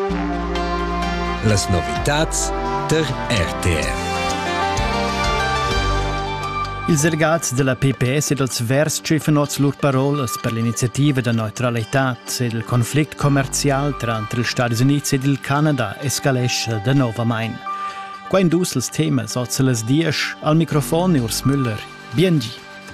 Las novitats der RTR. Ils delegats della PPS ed els Verds scefen oz lur parolas per l'iniziativa de neutralitat ed il conflict commercial tra els Stati Units ed il Canada escalesce de novamain. Qua indus els temes oz les 10 al microfon Urs Müller. Biengi.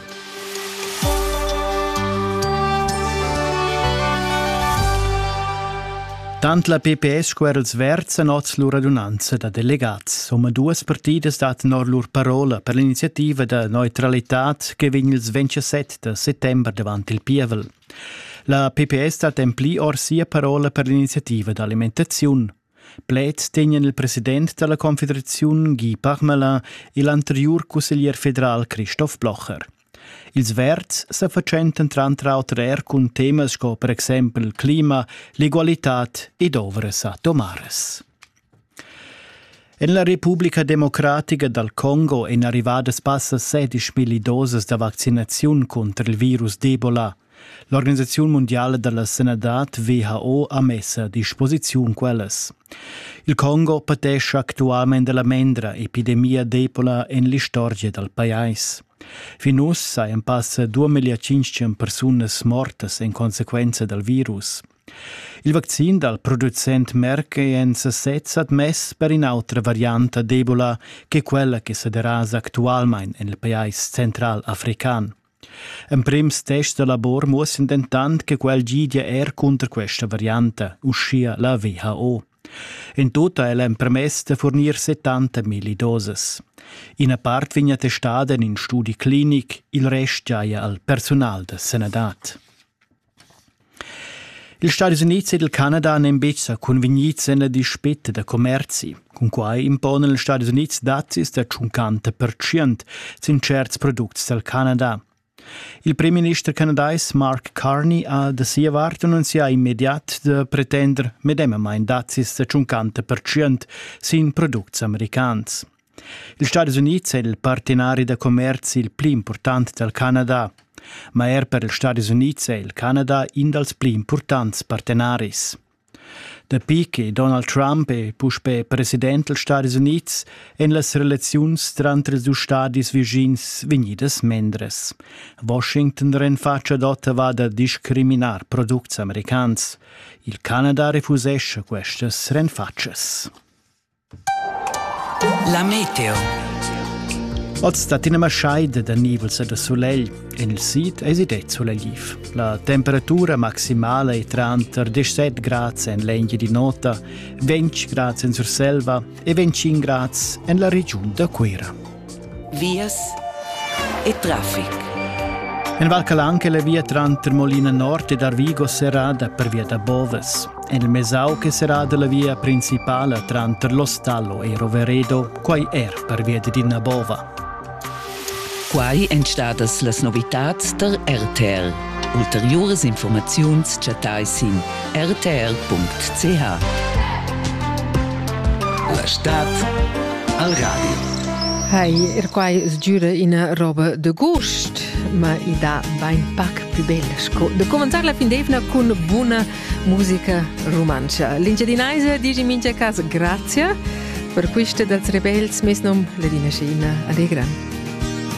Tant la PPS quer els Verds han oz lur adunanza da delegats. Somma duas partidas dat nor lur parola per l'iniziativa de neutralitat che vegn ils 27 de settember davant il Pievel. La PPS dat empli or sia parola per l'iniziativa d'alimentaziun. Plets tegnen il president della Confederaziun Guy Parmelin e l'anterior consiglier federal Christoph Blocher. Ils Verds se facentan tra auter cun temas co per exempel il clima, l'egualitat ed ovres a tomares. En la Repubblica Democratica del Congo en arrivadas passa 16.000 doses de vaccinaziun contra il virus d'Ebola. L'Organizzazione Mondiale della Sanità WHO ha messo a disposizione quelles. Il Congo patesce attualmente la mendra epidemia d'Ebola in l'istoria del paese. Finus saien passa 2.500.000 persone morte in conseguenza del virus. Il vaccin dal producent Merck è stato messo per un'altra variante d'Ebola che quella che si derasa attualmente nel paese central africano. Un prims test de labor muss indentant che quel GDR contro questa variante uscia la WHO. In tutta è permesso di fornire 70.000 dosis. Una parte viene testata in studi clinici, il resto giaia al personale del Senadat. Gli Stati Uniti e il Canada hanno invece convenuto una dispetta di commerci, con cui impongono gli Stati Uniti dazi del 50% in certi prodotti del Canada. Il primo ministro canadese Mark Carney ha da sia parte annunciato immediato di pretendere medema in dazi del 50% sin prodotti americani. Gli Stati Uniti è il partenario di commercio il più importante del Canada, ma per gli Stati Uniti e il Canada uno dei più importanti partenari. Da che Donald Trump è puspe presidente degli Stati Uniti e le relazioni tra i due stati vicini venidas mendres. Washington rinfaccia dotta vada a discriminare prodotti americani. Il Canada refusesce queste rinfaccias. La meteo. Oggi sta in una scaida da nivels e da soleil e nel sud è sidet solegliv. La temperatura maximale è tra 17 gradi in legna di nota, 20 gradi in Surselva e 25 gradi in la regione da Quera. Vias e traffic. In Val Calanca la via tra Molina Nord e Arvigo serrada per via da Boves. E nel Mesau che serrada la via principale tra Lo Stallo e Roveredo, quai per via di Nabova. Quai entstadas las novitats der RTR. Ulteriores informaziuns chatais in rtr.ch. La stat al radio. Hai quai sgiura in roba de gust, ma i da bain pac più bella. De cominciare la fin d'evna con buona musica romancia. L'ingedinaise dice mince casa grazie per queste dels rebels mesnom la dinascina allegra.